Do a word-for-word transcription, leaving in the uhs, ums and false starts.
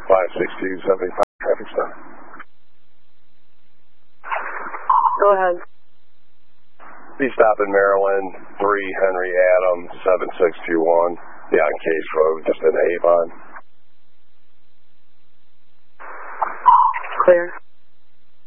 five six two seven five traffic stop. Go ahead. Be stop in Maryland, three Henry Adams, seven six two one, beyond Case Road, just in Avon. Clear.